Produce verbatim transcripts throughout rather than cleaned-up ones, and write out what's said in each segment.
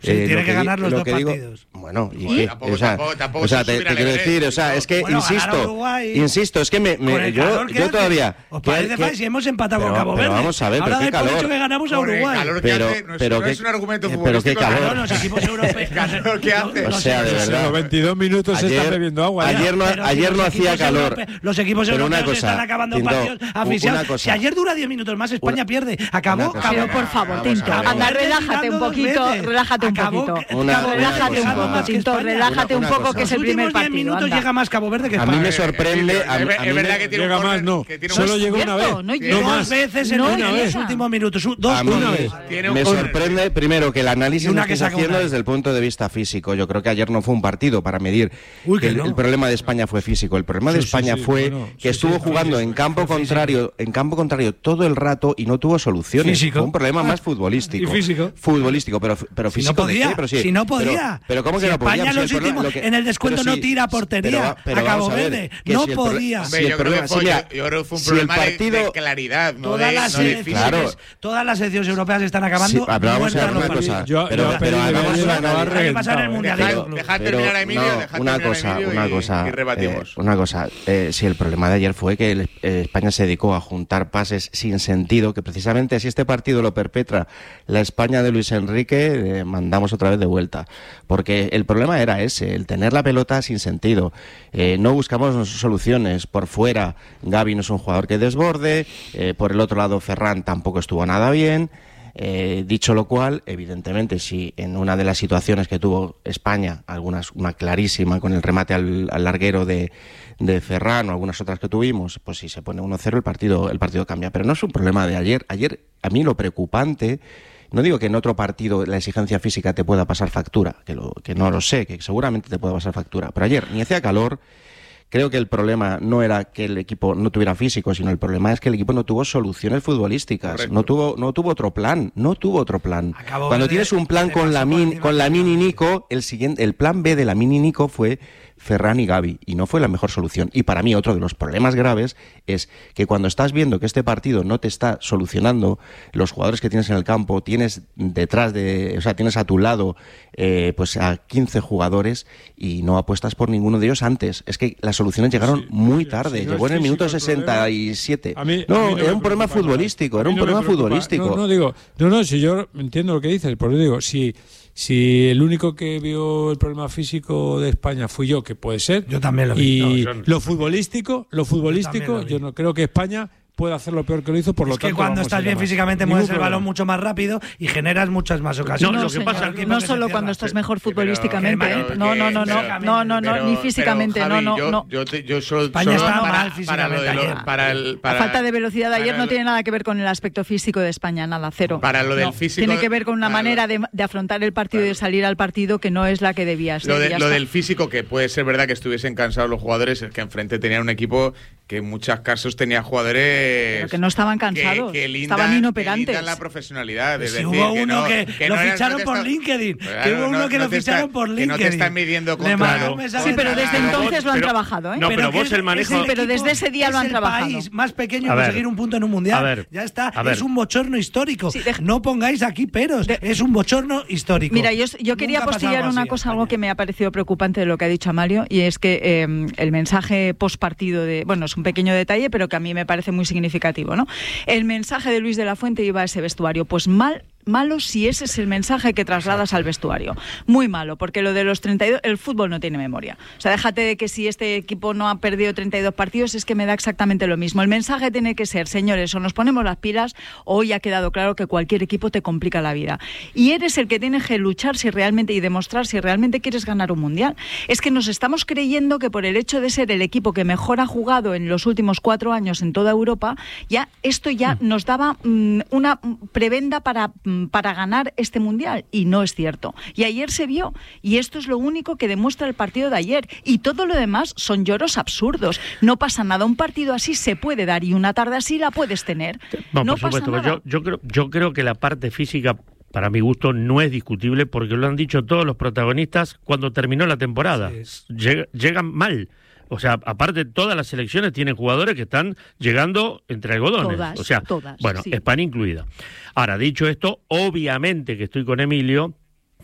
Sí, eh, tiene que, que ganar los lo dos que partidos. Digo, bueno, y Bueno, qué? tampoco, o sea, tampoco, tampoco o sea se te, te quiero decir, o sea, es que bueno, insisto, Uruguay, insisto, es que me, me yo, yo todavía. ¿Os que, parece que, si hemos empatado pero, con Cabo pero Verde? Vamos a ver, ahora pero qué calor. Hecho que ganamos a Uruguay. El calor que pero, hace no es, pero no qué, es un argumento pero qué futbolístico. calor. Claro, los equipos europeos. Calor que hace. O sea, de verdad. Los veintidós minutos se Ayer- están bebiendo agua. ¿eh? ayer no, Pero si ayer los no hacía equipos calor. europe- Los equipos Pero una europeos cosa, están acabando Tinto, partidos una aficionados. cosa. Si ayer dura diez minutos más, España Una- pierde. Acabó, una cosa. acabó. Pero por favor, Vamos Tinto, a ver. anda, Acabó relájate un tirando dos poquito, veces. relájate un Acabó poquito. que- Una- Cabo Verde Relájate un jugando poco, más que Tinto, España. relájate un Una poco, cosa. que es el Los primer últimos diez partido. minutos anda. llega más Cabo Verde que A España. mí me sorprende. A, Es a mí verdad me- que tiene un Llega gol más, no. que tiene un Solo gol- llegó una vez. Cierto, no No llega. Dos más. veces en, No en llega. los últimos minutos. Dos A mí goles. Tiene un me gol. sorprende primero que el análisis Y una lo que estés saca haciendo una. desde el punto de vista físico. Yo creo que ayer no fue un partido para medir Uy, que que el, no. el problema de España fue físico. El problema de Sí, sí, España sí, fue bueno, que sí, estuvo sí, jugando físico, en campo contrario, en campo contrario todo el rato y no tuvo soluciones. Físico. Fue un problema más futbolístico. Y físico. Futbolístico, pero, pero Si físico no de podía, qué? Pero sí, si no podía. Pero, pero ¿cómo que Si no podía? España Si el los problema- últimos- lo que- en el descuento pero no sí, tira a portería, pero- pero a Cabo vamos a ver, Verde. que No si el pro- podía. si Hombre, el yo, creo problema- que fue, sí, mira, yo, yo creo que fue un si el problema de- partido- de, claridad, no Todas de, las no de selecciones, físico. Claro. todas las selecciones europeas están acabando. Sí, pero vamos a ver muertas una los cosa. partidos. Yo- pero, yo pero pedí hagamos ayer una acabar análisis- Hay que pasar el reventado, Mundial. ¿eh? Dejad, dejad Pero terminar a Emilio, no, dejad una terminar cosa, a Emilio una y, cosa, y rebatimos. eh, una cosa. Eh, si el problema de ayer fue que el- eh, España se dedicó a juntar pases sin sentido, que precisamente si este partido lo perpetra la España de Luis Enrique, eh, mandamos otra vez de vuelta. Porque el problema era ese, el tener la pelota sin sentido. Eh, no buscamos soluciones por fuera. Gavi no es un jugador que desborde, eh, por el otro lado Ferran tampoco estuvo nada bien. Eh, dicho lo cual, evidentemente, si en una de las situaciones que tuvo España, algunas, una clarísima con el remate al, al larguero de, de Ferran o algunas otras que tuvimos, pues si se pone uno cero el partido, el partido cambia. Pero no es un problema de ayer. Ayer, a mí lo preocupante, no digo que en otro partido la exigencia física te pueda pasar factura, que, lo, que no lo sé, que seguramente te pueda pasar factura, pero ayer ni hacía calor. Creo que el problema no era que el equipo no tuviera físico, sino el problema es que el equipo no tuvo soluciones futbolísticas. Correcto. No tuvo, no tuvo otro plan, no tuvo otro plan. Acabó Cuando de- tienes un plan de con la paso por min, encima con la de mini la- Nico, el siguiente, el plan B de la mini Nico fue Ferran y Gavi, y no fue la mejor solución. Y para mí otro de los problemas graves es que cuando estás viendo que este partido no te está solucionando los jugadores que tienes en el campo, tienes detrás de, o sea, tienes a tu lado eh, pues a quince jugadores y no apuestas por ninguno de ellos antes. Es que las soluciones llegaron Sí, muy sí, tarde, si no llegó es en el minuto físico el sesenta y siete. A mí- no, a mí era me un problema preocupa nada. futbolístico, A era mí un no me problema preocupa. futbolístico. No, no, digo, no, no, si yo entiendo lo que dices, por eso digo, si, si el único que vio el problema físico de España fui yo, que puede ser. Yo también lo vi. Y No, yo no. lo futbolístico, lo futbolístico, lo vi. yo no creo que España puede hacer lo peor que lo hizo, por lo Es que tanto cuando vamos estás allá bien más. físicamente Ningún mueves el problema. balón mucho más rápido y generas muchas más ocasiones. No, lo que señor, pasa- no solo cuando estás mejor Sí, pero- futbolísticamente, pero- ¿eh? no, no, no, no, pero- no, no, no, pero- ni físicamente, pero, no, Javi, no, yo, no. Yo, te- yo solo, España solo estaba para, mal para lo físicamente de lo- ayer. para el, para, La falta de velocidad de ayer para no el- tiene nada que ver con el aspecto físico de España, nada, cero. Para lo del No, físico- tiene que ver con una para manera lo- de, de afrontar el partido y de salir al partido que no es la que debía ser. Lo, de- ya lo está. del físico, que puede ser verdad que estuviesen cansados los jugadores, es que enfrente tenían un equipo que en muchos casos tenía jugadores Pero que no estaban cansados, que, que lindan, estaban que inoperantes. lindan la profesionalidad. Es Si decir, hubo que uno no- que, que lo no era- ficharon no te por está- LinkedIn. Claro, que hubo uno no- que no lo te está- ficharon por que LinkedIn. no te están midiendo Le contra- mandaron Claro. mensajes Sí, pero de desde Instagram. entonces lo han pero- trabajado, ¿eh? no, pero que vos es- el manejo- es Sí, pero equipo- desde ese día lo han es trabajado. el país más pequeño A en ver, conseguir un punto en un mundial. a ver, ya está. a ver. Es un bochorno histórico. Sí, deja- No pongáis aquí peros. De- Es un bochorno histórico. Mira, yo, yo quería Nunca ha pasado postillar algo una así en cosa, algo España. que me ha parecido preocupante de lo que ha dicho Mario, y es que eh, el mensaje postpartido de, bueno, es un pequeño detalle, pero que a mí me parece muy significativo, ¿no? El mensaje de Luis de la Fuente iba a ese vestuario, pues mal. Malo si ese es el mensaje que trasladas al vestuario. Muy malo, porque lo de los treinta y dos, el fútbol no tiene memoria. O sea, déjate de que si este equipo no ha perdido treinta y dos partidos, es que me da exactamente lo mismo. El mensaje tiene que ser, señores, o nos ponemos las pilas, o hoy ha quedado claro que cualquier equipo te complica la vida. Y eres el que tienes que luchar si realmente y demostrar si realmente quieres ganar un mundial. Es que nos estamos creyendo que por el hecho de ser el equipo que mejor ha jugado en los últimos cuatro años en toda Europa, ya esto ya nos daba mm, una prebenda para para ganar este mundial, y no es cierto. Y ayer se vio, y esto es lo único que demuestra el partido de ayer, y todo lo demás son lloros absurdos. No pasa nada, un partido así se puede dar y una tarde así la puedes tener. No, no por supuesto, pasa nada. yo, yo, creo, yo creo que la parte física, para mi gusto, no es discutible, porque lo han dicho todos los protagonistas cuando terminó la temporada. Llega- llegan mal. O sea, aparte, todas las selecciones tienen jugadores que están llegando entre algodones. Todas, o sea, todas, bueno, sí. España incluida. Ahora, dicho esto, obviamente que estoy con Emilio,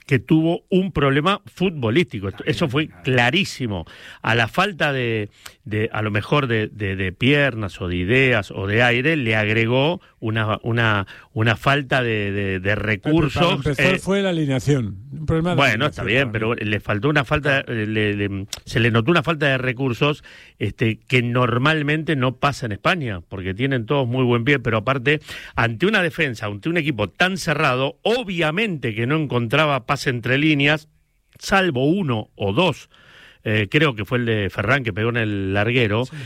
que tuvo un problema futbolístico. Eso fue clarísimo. A la falta de, de a lo mejor de, de, de piernas o de ideas o de aire, le agregó una una una falta de, de, de recursos. Pero para empezar, eh, fue la alineación. Un problema de bueno, alineación, está bien, pero le faltó una falta, le, le, se le notó una falta de recursos este, que normalmente no pasa en España, porque tienen todos muy buen pie, pero aparte, ante una defensa, ante un equipo tan cerrado, obviamente que no encontraba pase entre líneas, salvo uno o dos, eh, creo que fue el de Ferran que pegó en el larguero. Sí.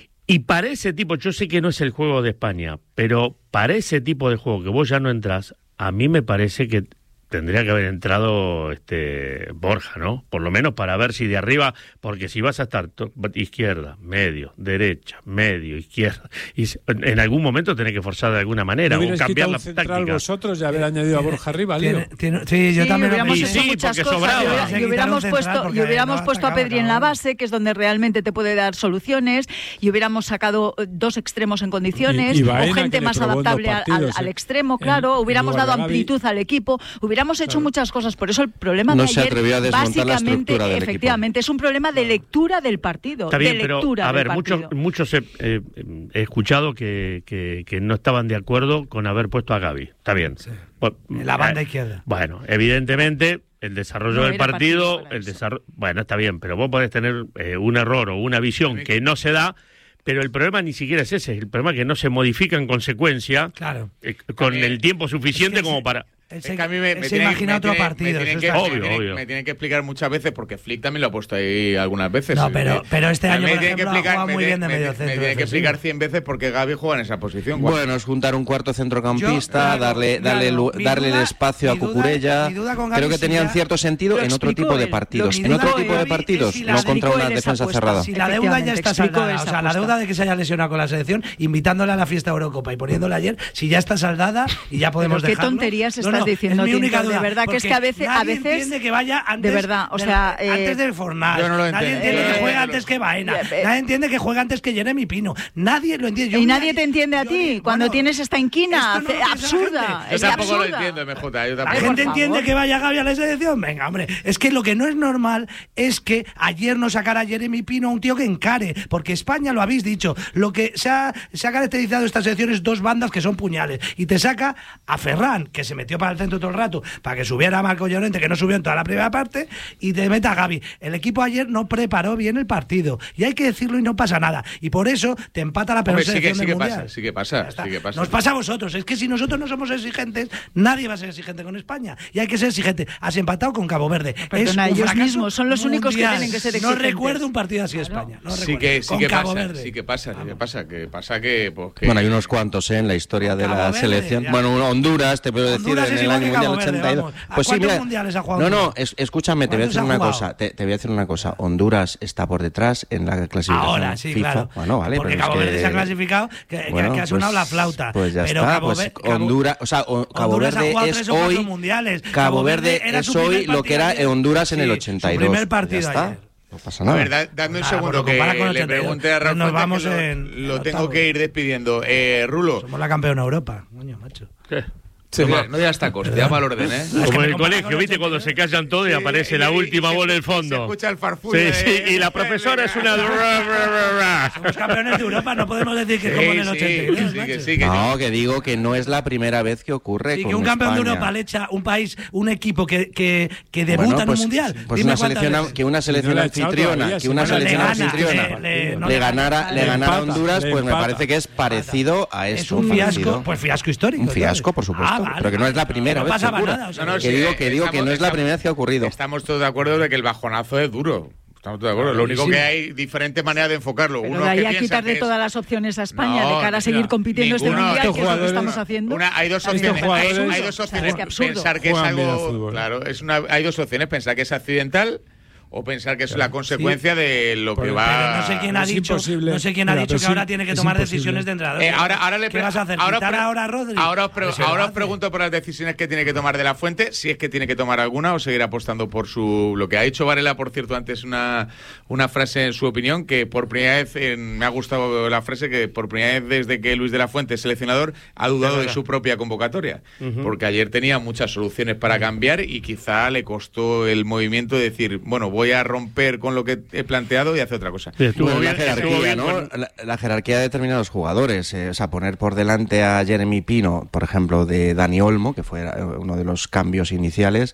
Y para ese tipo, yo sé que no es el juego de España, pero para ese tipo de juego que vos ya no entrás, a mí me parece que tendría que haber entrado este Borja, ¿no? Por lo menos para ver si de arriba, porque si vas a estar to- izquierda, medio, derecha, medio, izquierda, y en algún momento tenés que forzar de alguna manera o cambiar la táctica. Vosotros ya haber añadido a Borja arriba, Leo. Tiene, tiene, sí, yo sí, también hubiéramos lo hecho sí, muchas porque cosas. sobraba. Y, hubiera, y hubiéramos puesto, y hubiéramos no puesto a Pedri en la base, que es donde realmente te puede dar soluciones, y hubiéramos sacado dos extremos en condiciones, y, y Baena, o gente más adaptable partidos, al, al eh. extremo, claro, en, hubiéramos en dado Gavi, amplitud al equipo, hubiéramos hecho claro. muchas cosas. Por eso el problema no de se ayer, atrevió a desmontar la básicamente, estructura del efectivamente, equipo. es un problema de lectura del partido. Está bien, de pero lectura a ver, del muchos, partido. muchos he, eh, he escuchado que, que, que no estaban de acuerdo con haber puesto a Gavi. Está bien. Sí. Pues, en la banda eh, izquierda. Bueno, evidentemente el desarrollo No del era partido, partido el desarrollo, bueno, está bien, pero vos podés tener eh, un error o una visión que no se da. Pero el problema ni siquiera es ese, el problema es que no se modifica en consecuencia claro. eh, con También, el tiempo suficiente es que como se, para... Es que a mí me, me se imagina me otro tiene, partido. Me tienen, que, obvio, me, tienen, obvio. me tienen que explicar muchas veces, porque Flick también lo ha puesto ahí algunas veces. No, pero, pero este año, me por tienen que ejemplo, explicar, ha jugado muy me, bien de me, medio me, centro. Me tienen que defensivo. explicar cien veces por qué Gavi juega en esa posición. Bueno, es juntar un cuarto centrocampista, Yo, claro, darle darle, claro, darle duda, el espacio a mi duda- Cucurella. mi duda con Gavi Creo que si tenían ya cierto sentido lo en otro explicó tipo de él, partidos. lo En otro explicó tipo de Gavi, partidos, es si no la contra explicó una él esa defensa apuesta, cerrada. sí. Si la deuda ya está Explicó saldada, esa o sea, la apuesta. deuda de que se haya lesionado con la selección, invitándole a la fiesta Eurocopa y poniéndole ayer, si ya está saldada y ya podemos Pero qué dejarlo. tonterías No, estás no, diciendo, es mi única Tinto, de duda, verdad que es porque que a veces- a nadie veces- entiende que vaya antes de verdad, o de- sea, eh, antes de Fornals. yo no lo Nadie entiendo. entiende que Eh, juega eh, antes que Baena. eh, Nadie entiende que juega antes que Jeremy Pino. Nadie lo entiende. Yo Y una- nadie te entiende a yo ti di- cuando bueno, tienes esta inquina esto no lo piensa la absurda. gente. Yo Es tampoco lo absurda. entiendo, M J. Yo La tampoco. gente por entiende favor. que vaya Gavi a la selección. Venga, hombre, es que lo que no es normal es que ayer no sacara a Jeremy Pino, un tío que encare, porque España, lo habéis dicho, lo que se ha, se ha caracterizado esta selección es dos bandas que son puñales, y te saca a Ferran, que se metió para el centro todo el rato, para que subiera a Marco Llorente, que no subió en toda la primera parte, y te mete a Gavi. El equipo ayer no preparó bien el partido, y hay que decirlo y no pasa nada, y por eso te empata la peor Hombre, sí que, selección sí del que mundial. pasa, sí que Ya pasa, está. sí que pasa. Nos pasa a vosotros, es que si nosotros no somos exigentes, nadie va a ser exigente con España, y hay que ser exigente. Has empatado con Cabo Verde. Perdona, Es un ellos fracaso mismos son los únicos que mundial. tienen que ser No exigentes. recuerdo un partido así de España. No Sí recuerdo. que, sí Con que Cabo pasa, Verde. sí que pasa, sí que Vamos. pasa, que pasa que, pues, que Bueno, hay unos cuantos ¿eh? en la historia de Cabo la Verde, selección. ya. Bueno, Honduras, te puedo decir, Honduras en es el igual año que mundial Cabo Verde, ochenta y dos. vamos. ¿A Pues sí, cuántos mira, mundiales ha jugado no, no, Honduras? es- escúchame, te voy a ¿Cuántos decir ha una jugado? cosa. Te, te voy a decir una cosa. Honduras está por detrás en la clasificación Ahora sí, FIFA. claro. Bueno, vale, porque pero es Cabo Verde que- se ha clasificado, que, que- Bueno, que ha sonado pues- la flauta. Pues ya pero está. Cabo Pues Ve- Cabo- Honduras, o sea, o- Cabo Honduras ha Verde jugado es tres o cuatro hoy. mundiales. Cabo Verde era es su primer hoy lo que era partido ayer. Honduras en el Sí, ochenta y su dos. primer partido Ya está. ayer. No pasa A nada. ver, da- dadme un Nada, segundo pero que compara con le ochenta y dos. pregunté a Pues Rafa. nos que vamos lo, en- lo en tengo octavos. que ir despidiendo. Eh, Rulo. Somos la campeona de Europa. Coño, macho. ¿Qué? Sí, no, no digas tacos, te llama al orden, ¿eh? Es Como que en me el compara colegio, con ¿viste? ochenta y Cuando dos. se callan todos y Sí, aparece y- la y última se- bola en el Se fondo. escucha el farfullo. Sí, de- sí, y la profesora es una... Somos campeones de Europa, no podemos decir que Sí, como en el sí, ochenta y dos. sí, que macho. sí, que No, que digo que no es la primera vez que ocurre Sí, con que un campeón de España. Europa le echa un país, un equipo que, que, que debuta Bueno, en pues- un mundial. Pues Dime una cuántas selección, veces. que una selección No le ha echado anfitriona, todavía, que una sí, bueno, selección le gana, anfitriona le- le- no le le ganara, gana, le le ganara a empata, Honduras, le pues me empata. parece que es parecido a Es esto. un fiasco, parecido. pues fiasco histórico. Un fiasco, entonces. por supuesto, Ah, vale, pero que no es la vale, primera no vez que pasaba ocurre. nada, o sea, No, no, que sí, digo eh, que digo que estamos- no es la estamos- primera vez que ha ocurrido. Estamos todos de acuerdo de que el bajonazo es duro. Estamos todos de acuerdo. Lo único que hay diferentes maneras de enfocarlo. Pero Uno de ahí que a piensa quitarle que es- todas las opciones a España No, de cara a seguir mira, compitiendo este ninguno. mundial, que Estos es lo que jugadores- estamos haciendo. Una, hay dos Estos opciones. Hay, jugadores- hay dos O sea, opciones. es que absurdo. Pensar que es Juegan bien al algo. fútbol. Claro, es una, hay dos opciones. Pensar que es accidental o pensar que es la consecuencia sí. de lo que pero, va. Pero no sé quién ha es dicho, imposible. no sé quién ha Mira, dicho que sí, ahora tiene que tomar imposible. decisiones de entrenador. Eh, ahora, ahora le ¿Qué vas a hacer? Ahora, ¿Quitar ahora a Rodri? Ahora, os, pre- Pues ahora os pregunto por las decisiones que tiene que tomar De La Fuente, si es que tiene que tomar alguna o seguir apostando por su. Lo que ha hecho Varela, por cierto, antes una, una frase en su opinión que por primera vez en, me ha gustado la frase que por primera vez desde que Luis De La Fuente es seleccionador ha dudado de su propia convocatoria, uh-huh. porque ayer tenía muchas soluciones para cambiar y quizá le costó el movimiento de decir, bueno, voy a romper con lo que he planteado y hacer otra cosa. Sí, bueno, bien, la jerarquía, bien, ¿no? Bueno. La, la jerarquía de determinados jugadores, eh, o sea, poner por delante a Jeremy Pino, por ejemplo, de Dani Olmo, que fue uno de los cambios iniciales,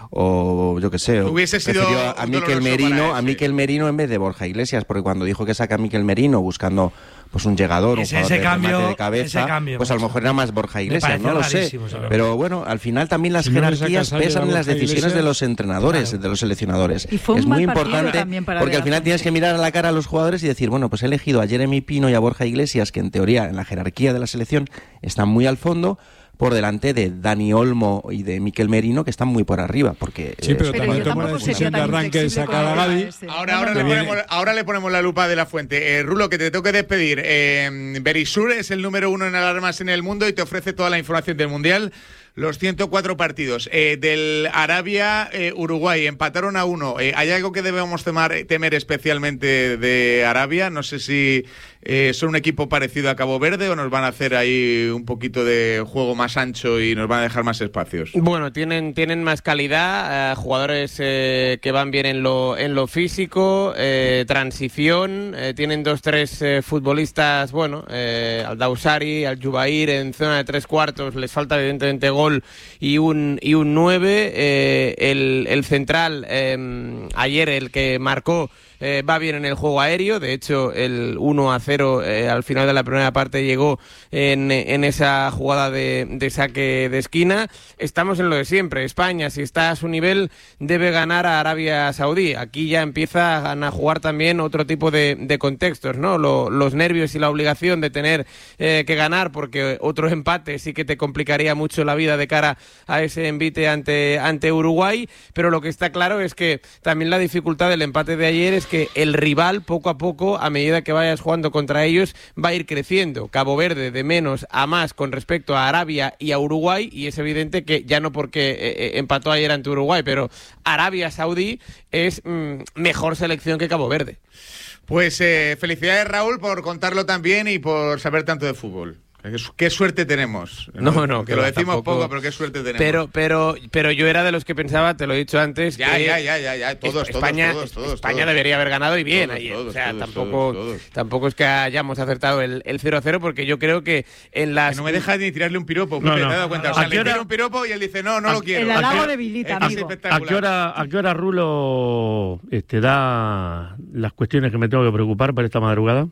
o yo qué sé, hubiese sido a, a Mikel Merino, a Mikel Merino en vez de Borja Iglesias, porque cuando dijo que saca a Mikel Merino buscando pues un llegador, ese, un jugador ese de cambio, remate de cabeza, cambio, pues a lo mejor era más Borja Iglesias, no lo sé. Claro. Pero bueno, al final también las si jerarquías no pesan en las decisiones Iglesias, de los entrenadores, claro. de los seleccionadores. Y fue un es muy mal importante porque al final tienes que mirar a la cara a los jugadores y decir, bueno, pues he elegido a Jeremy Pino y a Borja Iglesias, que en teoría en la jerarquía de la selección están muy al fondo, por delante de Dani Olmo y de Mikel Merino, que están muy por arriba. Porque, sí, pero, eh, también toma la decisión de arranque de sacar a Gavi. Ahora, ahora, le ponemos, ahora le ponemos la lupa de La Fuente. Eh, Rulo, que te tengo que despedir. Eh, Berisur es el número uno en alarmas en el mundo y te ofrece toda la información del Mundial. Los ciento cuatro partidos. Eh, del Arabia-Uruguay, eh, empataron a uno. Eh, ¿Hay algo que debemos temar, temer especialmente de Arabia? No sé si eh, son un equipo parecido a Cabo Verde o nos van a hacer ahí un poquito de juego más ancho y nos van a dejar más espacios. Bueno, tienen, tienen más calidad, eh, jugadores eh, que van bien en lo, en lo físico, eh, transición, eh, tienen dos, tres eh, futbolistas, bueno, eh, al Dausari, al Jubair en zona de tres cuartos, les falta evidentemente gol y un y un nueve, eh, el, el central eh, ayer el que marcó eh, va bien en el juego aéreo, de hecho el uno a cero eh, al final de la primera parte llegó en, en esa jugada de, de saque de esquina. Estamos en lo de siempre, España si está a su nivel debe ganar a Arabia Saudí, aquí ya empiezan a jugar también otro tipo de, de contextos, ¿no? Lo, los nervios y la obligación de tener eh, que ganar porque otro empate sí que te complicaría mucho la vida de cara a ese envite ante, ante Uruguay, pero lo que está claro es que también la dificultad del empate de ayer es que el rival poco a poco, a medida que vayas jugando contra ellos, va a ir creciendo. Cabo Verde de menos a más con respecto a Arabia y a Uruguay, y es evidente que ya no porque eh, empató ayer ante Uruguay, pero Arabia Saudí es mmm, mejor selección que Cabo Verde. Pues eh, felicidades, Raúl, por contarlo tan bien y por saber tanto de fútbol. Qué suerte tenemos. No, no, que, que lo va, decimos tampoco, poco, pero qué suerte tenemos. Pero, pero, pero yo era de los que pensaba, te lo he dicho antes, ya, que ya, ya, ya, ya, todos, España, todos, todos, España todos, debería haber ganado y bien todos, ayer. todos, o sea, todos, tampoco, todos, todos. tampoco es que hayamos acertado el, el cero a cero, porque yo creo que en las. Que no me dejas ni tirarle un piropo, no, no. ¿te has dado cuenta? O sea, le hora... tiro un piropo y él dice, no, no a, lo quiero. El halago qué, debilita, es amigo. ¿A qué hora, a qué hora Rulo este, da las cuestiones que me tengo que preocupar para esta madrugada?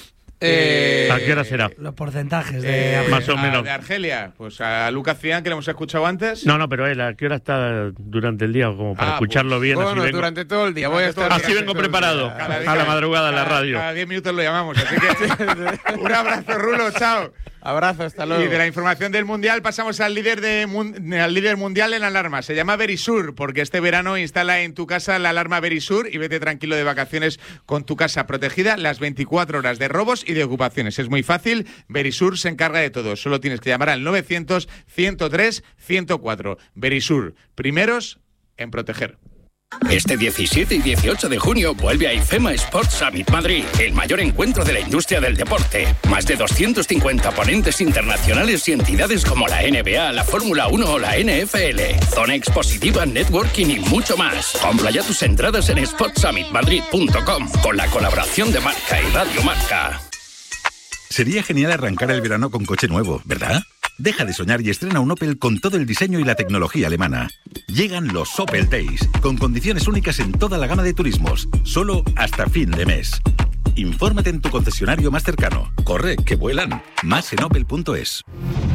Eh, ¿A qué hora será? Los porcentajes de eh, más o menos. De Argelia, pues a Lucas Cian, que lo hemos escuchado antes. No, no, pero él, ¿a qué hora está durante el día? Como para ah, escucharlo pues, bien. Bueno, así vengo, durante todo el día. Voy a estar así vengo preparado cada, a la madrugada en la cada, radio. Cada diez minutos lo llamamos, así que un abrazo, Rulo, chao. Abrazo, hasta luego. Y de la información del Mundial pasamos al líder, de, al líder mundial en alarma. Se llama Verisur, porque este verano instala en tu casa la alarma Verisur y vete tranquilo de vacaciones con tu casa protegida las veinticuatro horas de robos y de ocupaciones. Es muy fácil, Verisur se encarga de todo. Solo tienes que llamar al novecientos, ciento tres, ciento cuatro. Verisur, primeros en proteger. Este diecisiete y dieciocho de junio vuelve a IFEMA Sports Summit Madrid, el mayor encuentro de la industria del deporte. Más de doscientos cincuenta ponentes internacionales y entidades como la N B A, la Fórmula uno o la N F L. Zona expositiva, networking y mucho más. Compra ya tus entradas en sports summit madrid punto com con la colaboración de Marca y Radio Marca. Sería genial arrancar el verano con coche nuevo, ¿verdad? Deja de soñar y estrena un Opel con todo el diseño y la tecnología alemana. Llegan los Opel Days, con condiciones únicas en toda la gama de turismos, solo hasta fin de mes. Infórmate en tu concesionario más cercano. Corre, que vuelan. Más en opel punto es.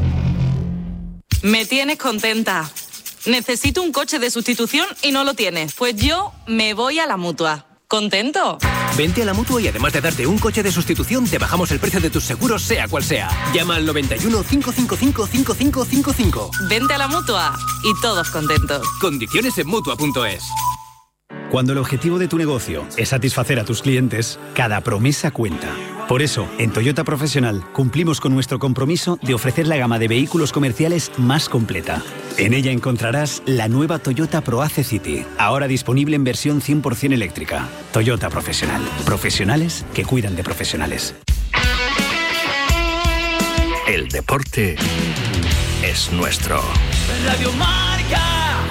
Me tienes contenta. Necesito un coche de sustitución y no lo tienes. Pues yo me voy a la Mutua. ¿Contento? Vente a la Mutua y además de darte un coche de sustitución, te bajamos el precio de tus seguros, sea cual sea. Llama al noventa y uno, cinco cinco cinco, cinco cinco cinco cinco. Vente a la Mutua y todos contentos. Condiciones en mutua punto es. Cuando el objetivo de tu negocio es satisfacer a tus clientes, cada promesa cuenta. Por eso, en Toyota Profesional cumplimos con nuestro compromiso de ofrecer la gama de vehículos comerciales más completa. En ella encontrarás la nueva Toyota ProAce City, ahora disponible en versión cien por ciento eléctrica. Toyota Profesional. Profesionales que cuidan de profesionales. El deporte es nuestro. Radio Marca.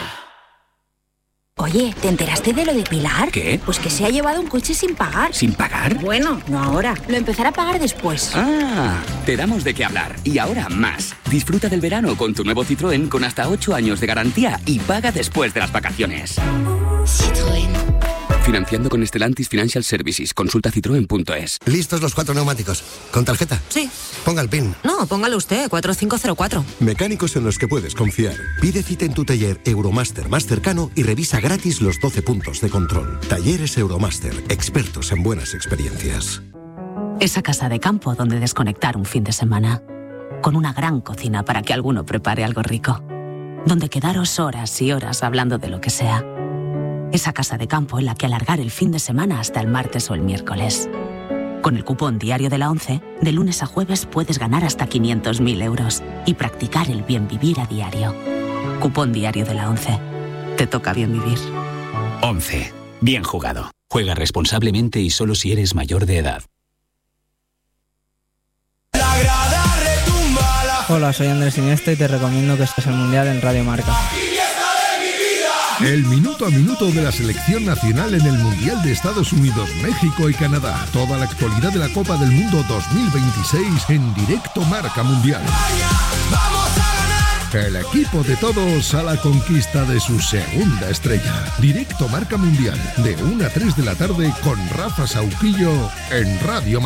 Oye, ¿te enteraste de lo de Pilar? ¿Qué? Pues que se ha llevado un coche sin pagar. ¿Sin pagar? Bueno, no ahora. Lo empezará a pagar después. Ah, te damos de qué hablar. Y ahora más. Disfruta del verano con tu nuevo Citroën con hasta ocho años de garantía y paga después de las vacaciones. Citroën. Financiando con Stellantis Financial Services. Consulta citroen punto es. ¿Listos los cuatro neumáticos? ¿Con tarjeta? Sí. Ponga el PIN. No, póngalo usted, cuatro cinco cero cuatro. Mecánicos en los que puedes confiar. Pide cita en tu taller Euromaster más cercano y revisa gratis los doce puntos de control. Talleres Euromaster, expertos en buenas experiencias. Esa casa de campo donde desconectar un fin de semana. Con una gran cocina para que alguno prepare algo rico. Donde quedaros horas y horas hablando de lo que sea. Esa casa de campo en la que alargar el fin de semana hasta el martes o el miércoles. Con el cupón diario de la ONCE, de lunes a jueves puedes ganar hasta quinientos mil euros y practicar el bien vivir a diario. Cupón diario de la ONCE. Te toca bien vivir. ONCE. Bien jugado. Juega responsablemente y solo si eres mayor de edad. Hola, soy Andrés Iniesta y te recomiendo que estés el Mundial en Radio Marca. El minuto a minuto de la selección nacional en el Mundial de Estados Unidos, México y Canadá. Toda la actualidad de la Copa del Mundo dos mil veintiséis en directo Marca Mundial. El equipo de todos a la conquista de su segunda estrella. Directo Marca Mundial, de una a tres de la tarde con Rafa Sauquillo en Radio Marca.